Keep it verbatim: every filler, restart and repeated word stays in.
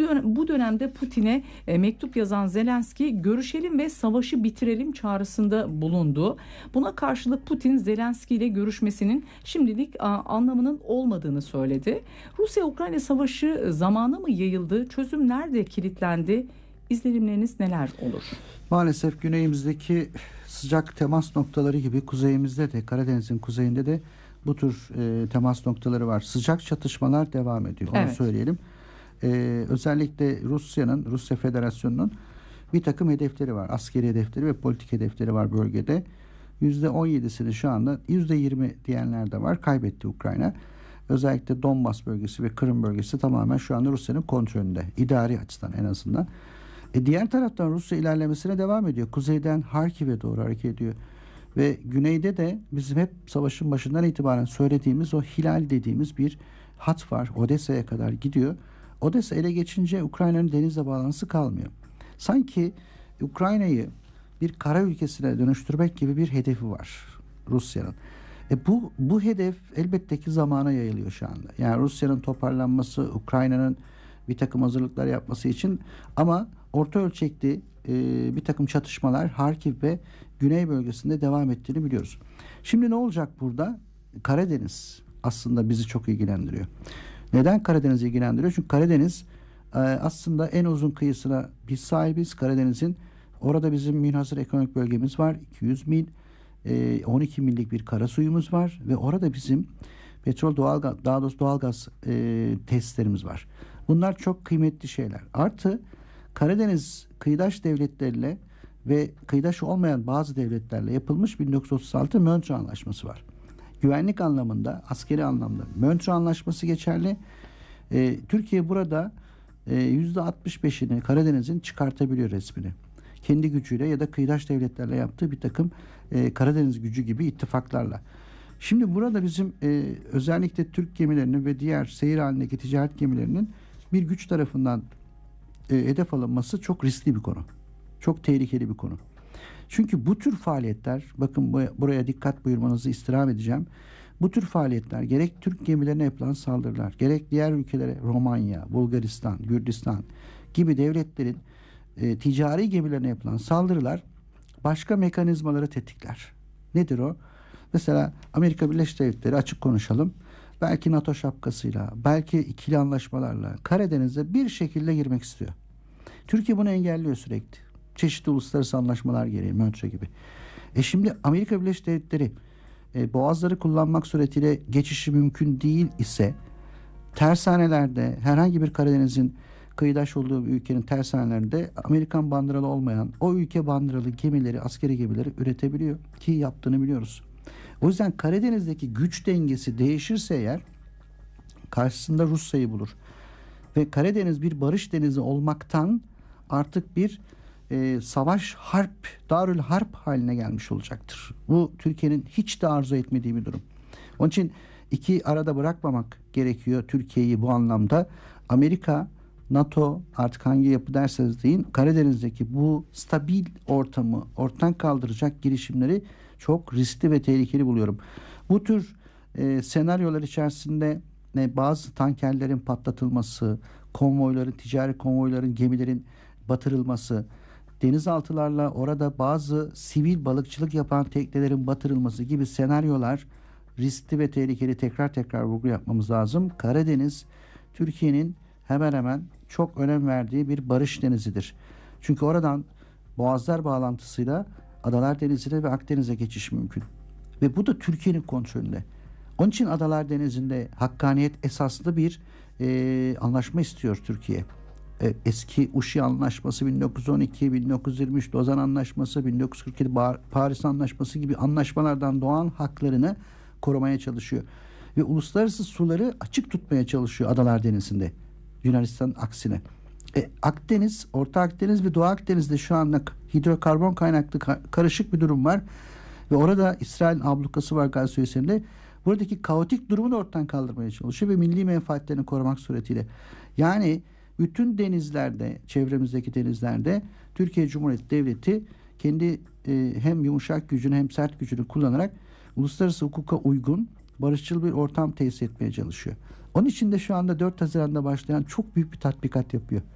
dön- bu dönemde Putin'e e, mektup yazan Zelenski görüşelim ve savaşı bitirelim çağrısında bulundu. Buna karşılık Putin Zelenski ile görüşmesinin şimdilik a, anlamının olmadığını söyledi. Rusya-Ukrayna savaşı zamana mı yayıldı? Çözüm nerede kilitlendi? İzlenimleriniz neler olur? Maalesef güneyimizdeki sıcak temas noktaları gibi kuzeyimizde de, Karadeniz'in kuzeyinde de bu tür e, temas noktaları var. Sıcak çatışmalar devam ediyor. Onu Evet. söyleyelim. E, özellikle Rusya'nın, Rusya Federasyonu'nun bir takım hedefleri var. Askeri hedefleri ve politik hedefleri var bölgede. yüzde on yedisini şu anda, yüzde yirmi diyenler de var, kaybetti Ukrayna. Özellikle Donbas bölgesi ve Kırım bölgesi tamamen şu anda Rusya'nın kontrolünde. İdari açıdan en azından. E diğer taraftan Rusya ilerlemesine devam ediyor. Kuzeyden Harkiv'e doğru hareket ediyor. Ve güneyde de bizim hep savaşın başından itibaren söylediğimiz o Hilal dediğimiz bir hat var. Odessa'ya kadar gidiyor. Odessa ele geçince Ukrayna'nın denizle bağlantısı kalmıyor. Sanki Ukrayna'yı bir kara ülkesine dönüştürmek gibi bir hedefi var Rusya'nın. E bu, bu hedef elbette ki zamana yayılıyor şu anda. Yani Rusya'nın toparlanması, Ukrayna'nın bir takım hazırlıklar yapması için, ama orta ölçekli e, bir takım çatışmalar Harkiv ve Güney bölgesinde devam ettiğini biliyoruz. Şimdi ne olacak burada? Karadeniz aslında bizi çok ilgilendiriyor. Neden Karadeniz ilgilendiriyor? Çünkü Karadeniz e, aslında en uzun kıyısına biz sahibiz. Karadeniz'in orada bizim münhasır ekonomik bölgemiz var. iki yüz mil, e, on iki millik bir kara suyumuz var ve orada bizim petrol, doğalgaz, daha doğrusu doğalgaz e, tesislerimiz var. Bunlar çok kıymetli şeyler. Artı Karadeniz kıyıdaş devletleriyle ve kıyıdaş olmayan bazı devletlerle yapılmış bin dokuz yüz otuz altı Montreux Anlaşması var. Güvenlik anlamında, askeri anlamda Montreux Anlaşması geçerli. Ee, Türkiye burada e, yüzde altmış beşini Karadeniz'in çıkartabiliyor resmini. Kendi gücüyle ya da kıyıdaş devletlerle yaptığı bir takım e, Karadeniz gücü gibi ittifaklarla. Şimdi burada bizim e, özellikle Türk gemilerinin ve diğer seyir halindeki ticaret gemilerinin bir güç tarafından e, hedef alınması çok riskli bir konu. Çok tehlikeli bir konu. Çünkü bu tür faaliyetler, bakın bu, buraya dikkat buyurmanızı istirham edeceğim. Bu tür faaliyetler gerek Türk gemilerine yapılan saldırılar, gerek diğer ülkelere, Romanya, Bulgaristan, Gürcistan gibi devletlerin e, ticari gemilerine yapılan saldırılar başka mekanizmaları tetikler. Nedir o? Mesela Amerika Birleşik Devletleri, açık konuşalım, belki NATO şapkasıyla, belki ikili anlaşmalarla Karadeniz'e bir şekilde girmek istiyor. Türkiye bunu engelliyor sürekli. Çeşitli uluslararası anlaşmalar gereği, Montreux gibi. E şimdi Amerika Birleşik Devletleri e, boğazları kullanmak suretiyle geçişi mümkün değil ise, tersanelerde herhangi bir Karadeniz'in kıyıdaş olduğu bir ülkenin tersanelerinde Amerikan bandıralı olmayan o ülke bandıralı gemileri, askeri gemileri üretebiliyor ki yaptığını biliyoruz. O yüzden Karadeniz'deki güç dengesi değişirse eğer karşısında Rusya'yı bulur. Ve Karadeniz bir barış denizi olmaktan artık bir e, savaş, harp, darül harp haline gelmiş olacaktır. Bu Türkiye'nin hiç de arzu etmediği bir durum. Onun için iki arada bırakmamak gerekiyor Türkiye'yi bu anlamda. Amerika, NATO, artık hangi yapı derseniz deyin, Karadeniz'deki bu stabil ortamı ortadan kaldıracak girişimleri çok riskli ve tehlikeli buluyorum. Bu tür e, senaryolar içerisinde ne, bazı tankerlerin patlatılması, konvoyların, ticari konvoyların, gemilerin batırılması, denizaltılarla orada bazı sivil balıkçılık yapan teknelerin batırılması gibi senaryolar riskli ve tehlikeli, tekrar tekrar vurgu yapmamız lazım. Karadeniz, Türkiye'nin hemen hemen çok önem verdiği bir barış denizidir. Çünkü oradan Boğazlar bağlantısıyla Adalar Denizi'ne ve Akdeniz'e geçiş mümkün. Ve bu da Türkiye'nin kontrolünde. Onun için Adalar Denizi'nde hakkaniyet esaslı bir e, anlaşma istiyor Türkiye. E, eski Uşi Anlaşması bin dokuz yüz on iki, bin dokuz yüz yirmi üç Lozan Anlaşması, bin dokuz yüz kırk yedi Paris Anlaşması gibi anlaşmalardan doğan haklarını korumaya çalışıyor. Ve uluslararası suları açık tutmaya çalışıyor Adalar Denizi'nde. Yunanistan aksine. E, Akdeniz, Orta Akdeniz ve Doğu Akdeniz'de şu anda hidrokarbon kaynaklı ka- karışık bir durum var. Ve orada İsrail'in ablukası var Gaz Suyesi'nde. Buradaki kaotik durumu da ortadan kaldırmaya çalışıyor ve milli menfaatlerini korumak suretiyle. Yani bütün denizlerde, çevremizdeki denizlerde Türkiye Cumhuriyeti Devleti kendi e, hem yumuşak gücünü hem sert gücünü kullanarak uluslararası hukuka uygun, barışçıl bir ortam tesis etmeye çalışıyor. Onun için de şu anda dört Haziran'da başlayan çok büyük bir tatbikat yapıyor.